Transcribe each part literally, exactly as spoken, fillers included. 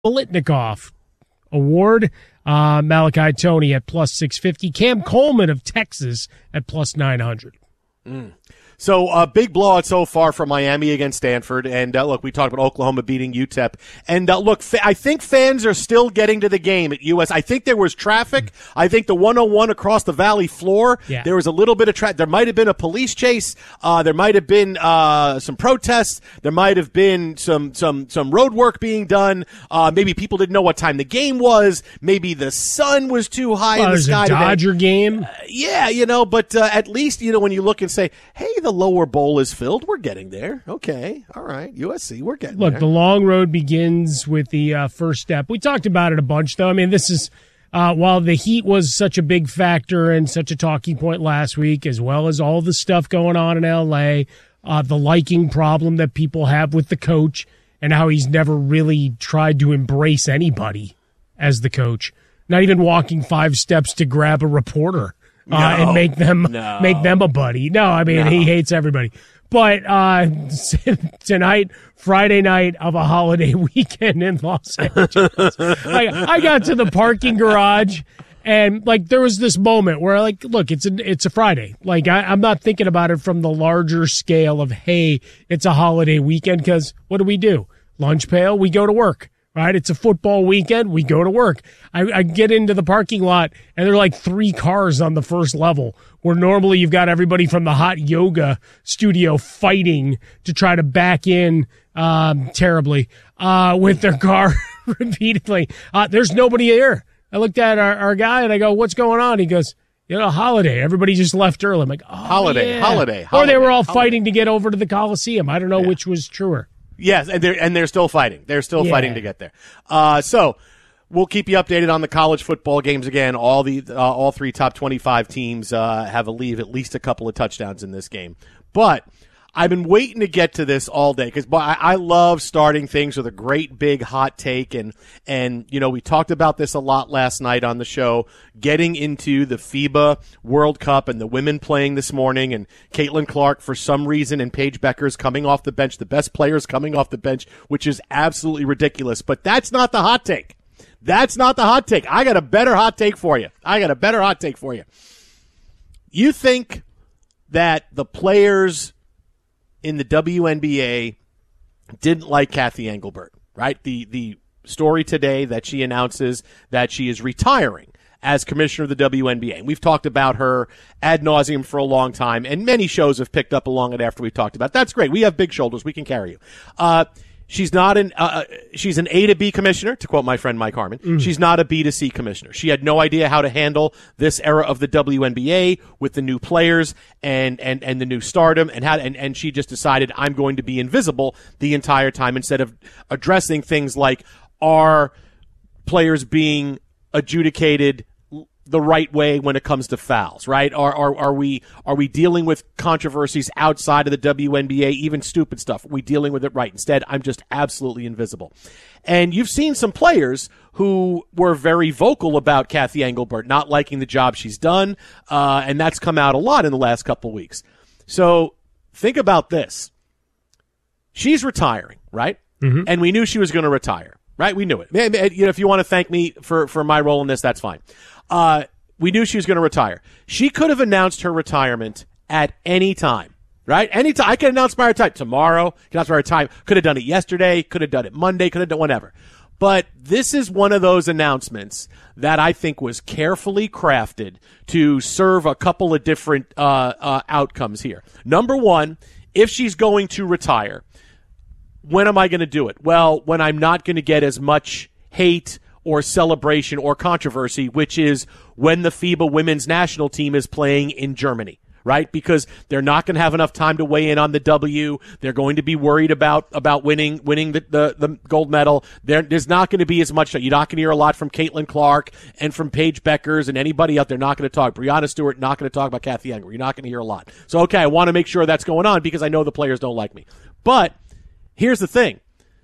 Bolitnikoff Award. Uh, Malachi Tony at plus six fifty. Cam Coleman of Texas at plus nine hundred. Mm. So a uh, big blowout so far for Miami against Stanford. And, uh, look, we talked about Oklahoma beating U T E P. And, uh, look, fa- I think fans are still getting to the game at U S. I think there was traffic. I think the one oh one across the Valley floor, yeah. there was a little bit of traffic. There might have been a police chase. Uh, there might have been uh, some protests. There might have been some some some road work being done. Uh, maybe people didn't know what time the game was. Maybe the sun was too high well, in the sky. There's a Dodger today. game. Uh, yeah, you know, but uh, at least, you know, when you look and say, hey, the lower bowl is filled. We're getting there. Okay. All right. U S C, we're getting Look, there. the long road begins with the uh, first step. We talked about it a bunch, though. I mean, this is, uh, while the heat was such a big factor and such a talking point last week, as well as all the stuff going on in L A, uh, the liking problem that people have with the coach and how he's never really tried to embrace anybody as the coach, not even walking five steps to grab a reporter. Uh, no, and make them no. make them a buddy. No, I mean, no. he hates everybody. But uh, tonight, Friday night of a holiday weekend in Los Angeles, I, I got to the parking garage, and like there was this moment where, like, look, it's a it's a Friday. Like I, I'm not thinking about it from the larger scale of, hey, it's a holiday weekend, because what do we do? Lunch pail, we go to work. Right, it's a football weekend. We go to work. I, I get into the parking lot, and there are like three cars on the first level, where normally you've got everybody from the hot yoga studio fighting to try to back in um, terribly uh, with their car repeatedly. Uh, there's nobody here. I looked at our, our guy, and I go, "What's going on?" He goes, "You know, holiday. Everybody just left early." I'm like, "Oh, holiday, yeah. holiday, Or holiday, they were all holiday. fighting to get over to the Coliseum. I don't know yeah. which was truer. Yes, and they're and they're still fighting. They're still yeah. fighting to get there. Uh, so we'll keep you updated on the college football games again. All the uh, all three top twenty-five teams uh, have a leave at least a couple of touchdowns in this game. But I've been waiting to get to this all day because I, I love starting things with a great big hot take, and and you know we talked about this a lot last night on the show, getting into the FIBA World Cup and the women playing this morning, and Caitlin Clark for some reason and Paige Beckers coming off the bench, the best players coming off the bench, which is absolutely ridiculous. But that's not the hot take. That's not the hot take. I got a better hot take for you. I got a better hot take for you. You think that the players in the W N B A didn't like Kathy Engelbert, right? The the story today that she announces that she is retiring as commissioner of the W N B A. And we've talked about her ad nauseum for a long time, and many shows have picked up along it after we've talked about it. That's great. We have big shoulders. We can carry you. Uh, she's not an uh, she's an A to B commissioner, to quote my friend Mike Harmon. Mm. She's not a B to C commissioner. She had no idea how to handle this era of the W N B A with the new players and and, and the new stardom, and how and, and she just decided, I'm going to be invisible the entire time, instead of addressing things like, are players being adjudicated the right way when it comes to fouls, right? Are, are, are we, are we dealing with controversies outside of the W N B A, even stupid stuff? Are we dealing with it right? Instead, I'm just absolutely invisible. And you've seen some players who were very vocal about Kathy Engelbert not liking the job she's done. Uh, and that's come out a lot in the last couple of weeks. So think about this. She's retiring, right? Mm-hmm. And we knew she was going to retire, right? We knew it. You know, if you want to thank me for, for my role in this, that's fine. Uh, we knew she was going to retire. She could have announced her retirement at any time, right? Any time. I could announce my retirement tomorrow. Could announce my retirement. Could have done it yesterday. Could have done it Monday. Could have done whatever. But this is one of those announcements that I think was carefully crafted to serve a couple of different uh, uh, outcomes here. Number one, if she's going to retire, when am I going to do it? Well, when I'm not going to get as much hate or celebration or controversy, which is when the FIBA women's national team is playing in Germany, right? Because they're not going to have enough time to weigh in on the W. They're going to be worried about, about winning, winning the, the, the gold medal. There, there's not going to be as much. You're not going to hear a lot from Caitlin Clark and from Paige Beckers and anybody out there. Not going to talk. Breanna Stewart, not going to talk about Kathy Engelbert. You're not going to hear a lot. So, okay, I want to make sure that's going on because I know the players don't like me. But here's the thing.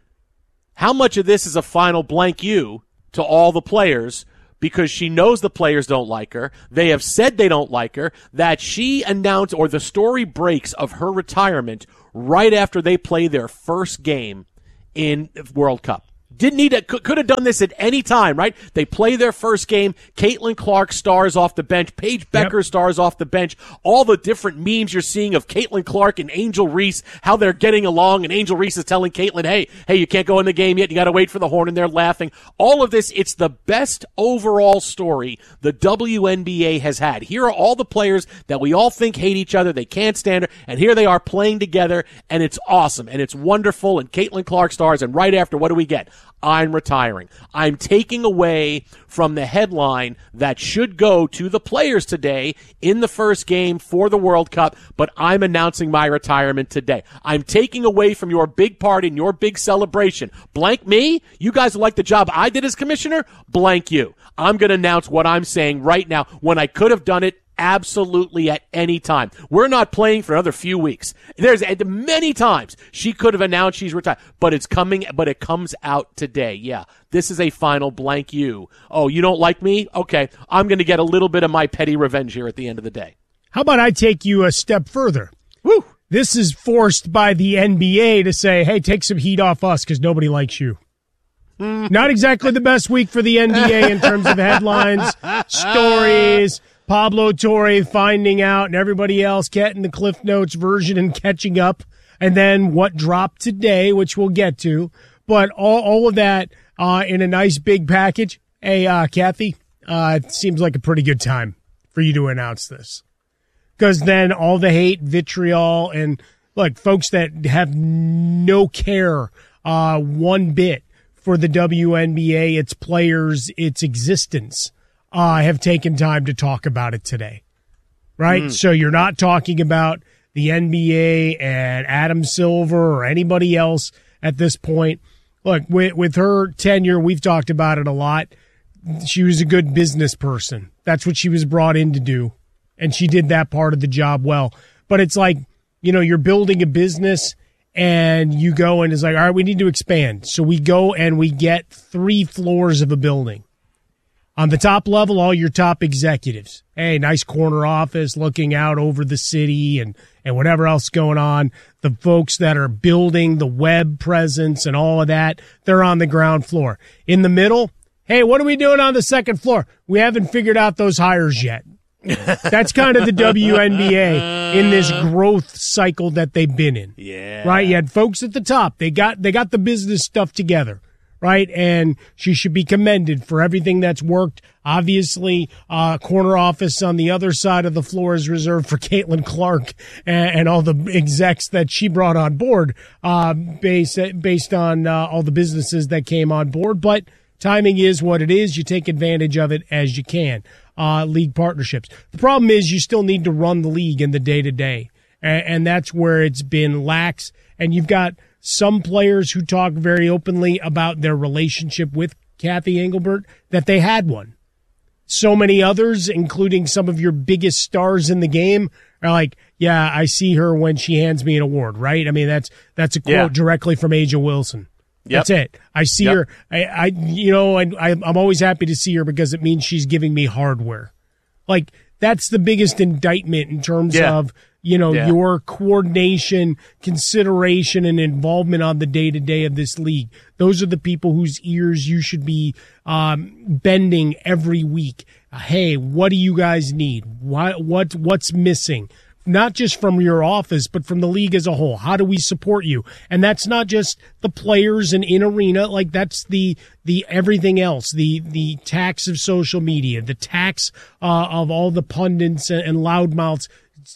How much of this is a final blank you to all the players, because she knows the players don't like her. They have said they don't like her, that she announced, or the story breaks of her retirement right after they play their first game in World Cup. Didn't need to, could, could have done this at any time, right? They play their first game. Caitlin Clark stars off the bench. Paige Becker yep. stars off the bench. All the different memes you're seeing of Caitlin Clark and Angel Reese, how they're getting along, and Angel Reese is telling Caitlin, hey, hey, you can't go in the game yet. You got to wait for the horn, and they're laughing. All of this, it's the best overall story the W N B A has had. Here are all the players that we all think hate each other. They can't stand her, and here they are playing together, and it's awesome, and it's wonderful, and Caitlin Clark stars, and right after, what do we get? I'm retiring. I'm taking away from the headline that should go to the players today in the first game for the World Cup, but I'm announcing my retirement today. I'm taking away from your big party and your big celebration. Blank me. You guys like the job I did as commissioner? Blank you. I'm going to announce what I'm saying right now when I could have done it absolutely at any time. We're not playing for another few weeks. There's many times she could have announced she's retired, but it's coming, but it comes out today. Yeah, this is a final blank you. Oh, you don't like me? Okay, I'm going to get a little bit of my petty revenge here at the end of the day. How about I take you a step further? Woo! This is forced by the N B A to say, hey, take some heat off us because nobody likes you. Mm. Not exactly the best week for the N B A in terms of headlines, stories, Pablo Torre finding out and everybody else getting the Cliff Notes version and catching up. And then what dropped today, which we'll get to. But all, all of that uh, in a nice big package. Hey, uh, Kathy, uh, it seems like a pretty good time for you to announce this. Because then all the hate, vitriol, and look, folks that have no care uh, one bit for the W N B A, its players, its existence, Uh, have taken time to talk about it today, right? Mm. So you're not talking about the N B A and Adam Silver or anybody else at this point. Look, with, with her tenure, we've talked about it a lot. She was a good business person. That's what she was brought in to do, and she did that part of the job well. But it's like, you know, you're building a business, and you go and it's like, all right, we need to expand. So we go and we get three floors of a building. On the top level, all your top executives. Hey, nice corner office looking out over the city and, and whatever else going on. The folks that are building the web presence and all of that, they're on the ground floor. In the middle, hey, what are we doing on the second floor? We haven't figured out those hires yet. That's kind of the W N B A in this growth cycle that they've been in. Yeah. Right? You had folks at the top. They got they got the business stuff together. Right, and she should be commended for everything that's worked. Obviously, uh, corner office on the other side of the floor is reserved for Caitlin Clark and, and all the execs that she brought on board, uh, based based on uh, all the businesses that came on board. But timing is what it is. You take advantage of it as you can. Uh, league partnerships. The problem is you still need to run the league in the day to day, and that's where it's been lax. And you've got some players who talk very openly about their relationship with Kathy Engelbert, that they had one. So many others, including some of your biggest stars in the game, are like, yeah, I see her when she hands me an award, right? I mean, that's that's a quote yeah. directly from A'ja Wilson. Yep. That's it. I see yep. her. I, I, you know, I, I'm always happy to see her because it means she's giving me hardware. Like, that's the biggest indictment in terms yeah. of, you know, yeah. your coordination, consideration, and involvement on the day-to-day of this league. Those are the people whose ears you should be um, bending every week. Uh, hey, what do you guys need? What, what, what's missing? Not just from your office, but from the league as a whole. How do we support you? And that's not just the players and in arena. Like, that's the the everything else. The the tax of social media, the tax uh, of all the pundits and, and loudmouths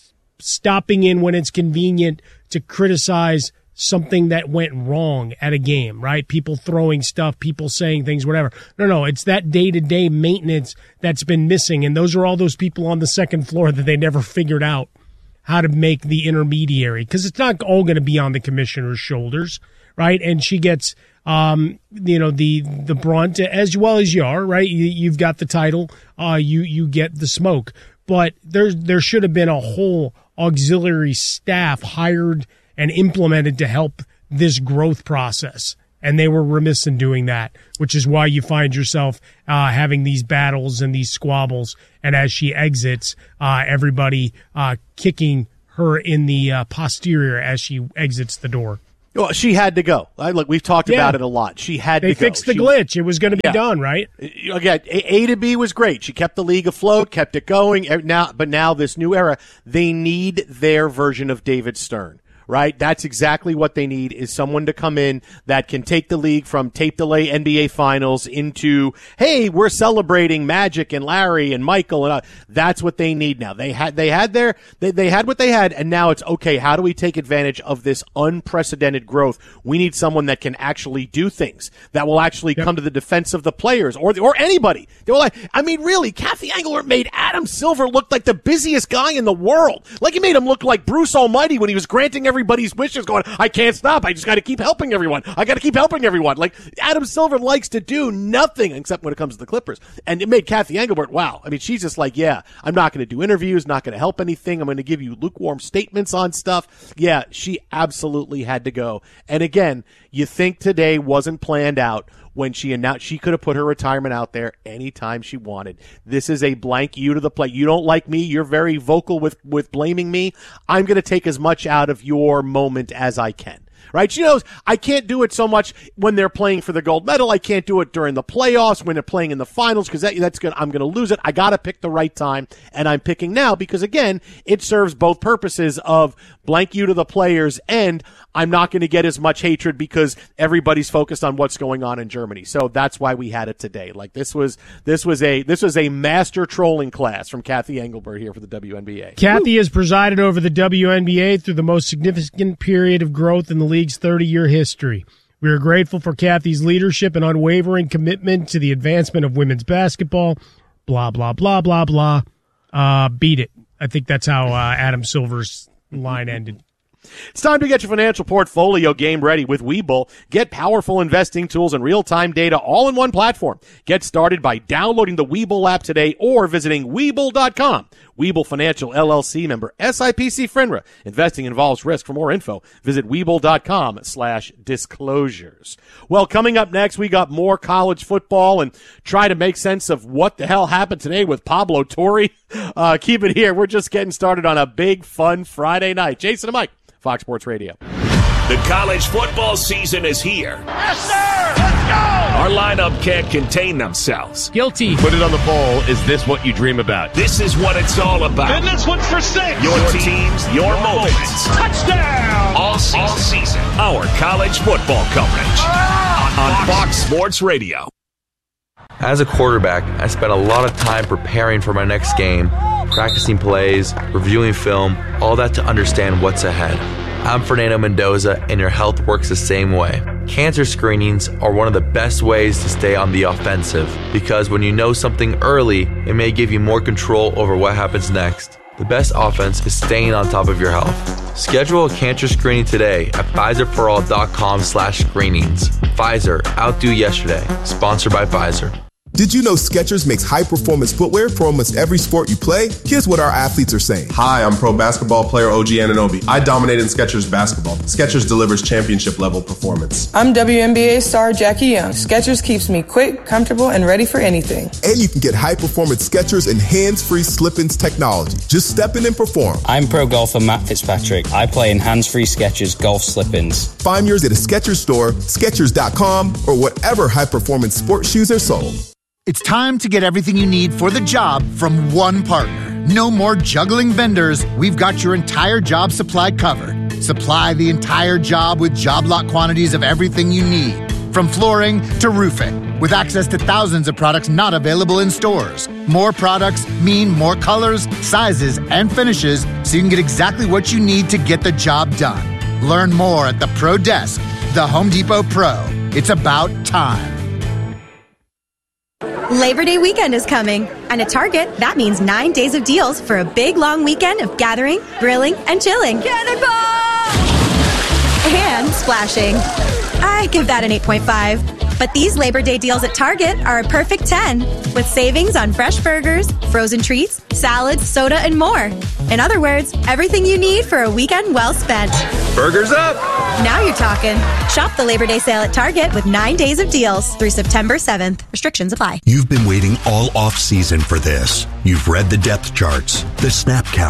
stopping in when it's convenient to criticize something that went wrong at a game, right? People throwing stuff, people saying things, whatever. No, no, it's that day-to-day maintenance that's been missing, and those are all those people on the second floor that they never figured out how to make the intermediary, because it's not all going to be on the commissioner's shoulders, right? And she gets, um, you know, the the brunt, as well as you are, right? You, you've got the title, uh, you you get the smoke. But there, there should have been a whole auxiliary staff hired and implemented to help this growth process. And they were remiss in doing that, which is why you find yourself uh, having these battles and these squabbles. And as she exits, uh, everybody uh, kicking her in the uh, posterior as she exits the door. Well, she had to go. I, look, we've talked yeah. about it a lot. She had they to go. They fixed the she, glitch. It was going to be yeah. done, right? Again, A, A to B was great. She kept the league afloat, kept it going. Now, but now this new era, they need their version of David Stern. Right? That's exactly what they need, is someone to come in that can take the league from tape delay N B A finals into, hey, we're celebrating Magic and Larry and Michael. And uh, that's what they need now. They had, they had their, they, they had what they had. And now it's okay. How do we take advantage of this unprecedented growth? We need someone that can actually do things, that will actually yep. come to the defense of the players or, the, or anybody. They were like, I mean, really, Kathy Engelbert made Adam Silver look like the busiest guy in the world. Like he made him look like Bruce Almighty when he was granting every everybody's wishes, going, I can't stop. I just got to keep helping everyone. I got to keep helping everyone. Like, Adam Silver likes to do nothing except when it comes to the Clippers. And it made Kathy Engelbert, wow. I mean, she's just like, yeah, I'm not going to do interviews, not going to help anything. I'm going to give you lukewarm statements on stuff. Yeah, she absolutely had to go. And again, you think today wasn't planned out. When she announced, she could have put her retirement out there anytime she wanted. This is a blank you to the plate. You don't like me. You're very vocal with, with blaming me. I'm going to take as much out of your moment as I can. Right? She knows I can't do it so much when they're playing for the gold medal. I can't do it during the playoffs when they're playing in the finals because that, that's good. I'm going to lose it. I got to pick the right time, and I'm picking now because, again, it serves both purposes of blank you to the players, and I'm not going to get as much hatred because everybody's focused on what's going on in Germany. So that's why we had it today. Like this was this was a this was a master trolling class from Kathy Engelbert here for the W N B A. Kathy Woo. has presided over the W N B A through the most significant period of growth in the league's thirty-year history. We are grateful for Kathy's leadership and unwavering commitment to the advancement of women's basketball. Blah, blah, blah, blah, blah. Uh, beat it. I think that's how uh, Adam Silver's line ended. It's time to get your financial portfolio game ready with Webull. Get powerful investing tools and real-time data all in one platform. Get started by downloading the Webull app today or visiting Webull dot com. Webull Financial, L L C, member S I P C FINRA. Investing involves risk. For more info, visit Webull dot com slash disclosures. Well, coming up next, we got more college football and try to make sense of what the hell happened today with Pablo Torre. Uh, keep it here. We're just getting started on a big, fun Friday night. Jason and Mike, Fox Sports Radio. The college football season is here. Yes, sir! Let's go! Our lineup can't contain themselves. Guilty. Put it on the poll. Is this what you dream about? This is what it's all about. And this one's for six. Your teams, your, your moments. Touchdown! All season. All season. Our college football coverage ah, on, on Fox Sports Radio. As a quarterback, I spent a lot of time preparing for my next game, practicing plays, reviewing film, all that to understand what's ahead. I'm Fernando Mendoza, and your health works the same way. Cancer screenings are one of the best ways to stay on the offensive, because when you know something early, it may give you more control over what happens next. The best offense is staying on top of your health. Schedule a cancer screening today at Pfizer For All dot com slash screenings. Pfizer, outdo yesterday. Sponsored by Pfizer. Did you know Skechers makes high-performance footwear for almost every sport you play? Here's what our athletes are saying. Hi, I'm pro basketball player O G Anunoby. I dominate in Skechers basketball. Skechers delivers championship-level performance. I'm W N B A star Jackie Young. Skechers keeps me quick, comfortable, and ready for anything. And you can get high-performance Skechers and hands-free slip-ins technology. Just step in and perform. I'm pro golfer Matt Fitzpatrick. I play in hands-free Skechers golf slip-ins. Find yours at a Skechers store, Skechers dot com, or whatever high-performance sports shoes are sold. It's time to get everything you need for the job from one partner. No more juggling vendors. We've got your entire job supply covered. Supply the entire job with job lot quantities of everything you need, from flooring to roofing, with access to thousands of products not available in stores. More products mean more colors, sizes, and finishes, so you can get exactly what you need to get the job done. Learn more at the Pro Desk, the Home Depot Pro. It's about time. Labor Day weekend is coming, and at Target, that means nine days of deals for a big, long weekend of gathering, grilling, and chilling. Cannonball! And splashing. I give that an eight point five. But these Labor Day deals at Target are a perfect ten, with savings on fresh burgers, frozen treats, salads, soda, and more. In other words, everything you need for a weekend well spent. Burgers up! Now you're talking. Shop the Labor Day sale at Target with nine days of deals through September seventh. Restrictions apply. You've been waiting all off-season for this. You've read the depth charts, the snap counts,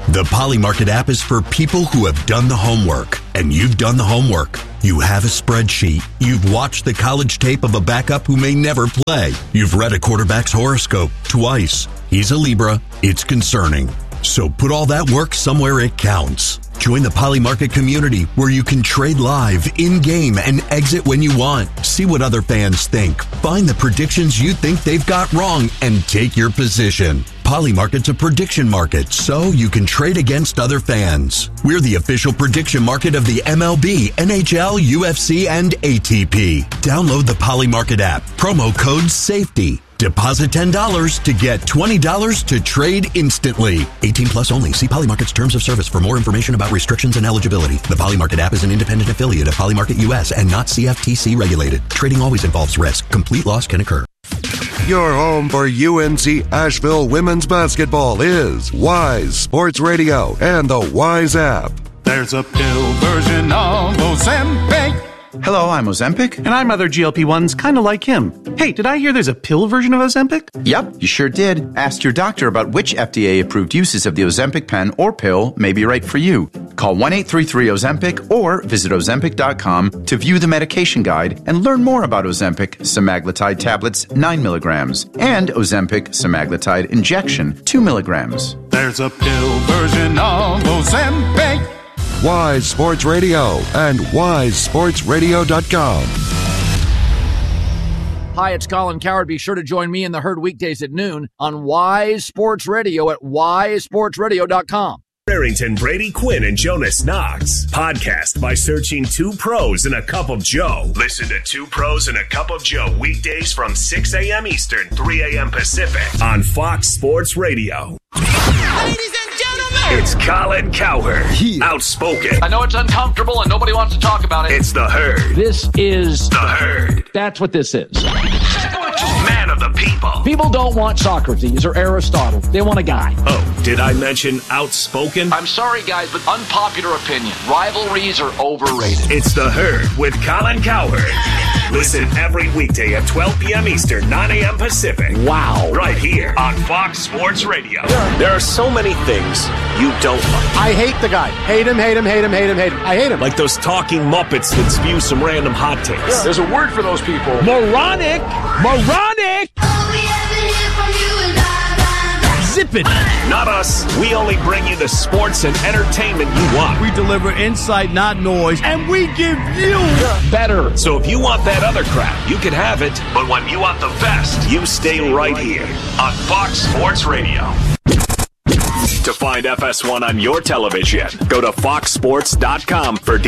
The Polymarket app is for people who have done the homework, and you've done the homework. You have a spreadsheet. You've watched the college tape of a backup who may never play. You've read a quarterback's horoscope twice. He's a Libra. It's concerning. So put all that work somewhere it counts. Join the Polymarket community where you can trade live, in-game, and exit when you want. See what other fans think. Find the predictions you think they've got wrong and take your position. Polymarket's a prediction market, so you can trade against other fans. We're the official prediction market of the M L B, N H L, U F C, and A T P. Download the Polymarket app. Promo code SAFETY. Deposit ten dollars to get twenty dollars to trade instantly. eighteen plus only. See Polymarket's terms of service for more information about restrictions and eligibility. The Polymarket app is an independent affiliate of Polymarket U S and not C F T C regulated. Trading always involves risk. Complete loss can occur. Your home for U N C Asheville women's basketball is Wise Sports Radio and the Wise app. There's a pill version of Ozempic. Hello, I'm Ozempic. And I'm other G L P ones kind of like him. Hey, did I hear there's a pill version of Ozempic? Yep, you sure did. Ask your doctor about which F D A-approved uses of the Ozempic pen or pill may be right for you. Call one eight three three Ozempic or visit Ozempic dot com to view the medication guide and learn more about Ozempic semaglutide tablets nine milligrams and Ozempic semaglutide injection two milligrams. There's a pill version of Ozempic. Wise Sports Radio and wise sports radio dot com. Hi, it's Colin Cowherd. Be sure to join me in the herd weekdays at noon on Wise Sports Radio at wise sports radio dot com. Barrington, Brady Quinn, and Jonas Knox. Podcast by searching Two Pros and a Cup of Joe. Listen to Two Pros and a Cup of Joe weekdays from six a.m. Eastern, three a.m. Pacific on Fox Sports Radio. Ladies and gentlemen, it's Colin Cowherd. Yeah. Outspoken. I know it's uncomfortable and nobody wants to talk about it. It's the Herd. This is the Herd. That's what this is. Man of the people. People don't want Socrates or Aristotle. They want a guy. Oh, did I mention outspoken? I'm sorry, guys, but unpopular opinion. Rivalries are overrated. It's the Herd with Colin Cowherd. Listen every weekday at twelve p.m. Eastern, nine a.m. Pacific. Wow. Right here on Fox Sports Radio. There are so many things you don't like. I hate the guy. Hate him, hate him, hate him, hate him, hate him. I hate him. Like those talking Muppets that spew some random hot takes. Yeah. There's a word for those people. Moronic. Moronic. Zip it. Not us. We only bring you the sports and entertainment you want. We deliver insight, not noise, and we give you better. So if you want that other crap, you can have it. But when you want the best, you stay, stay right, right here on Fox Sports Radio. To find F S one on your television, go to fox sports dot com for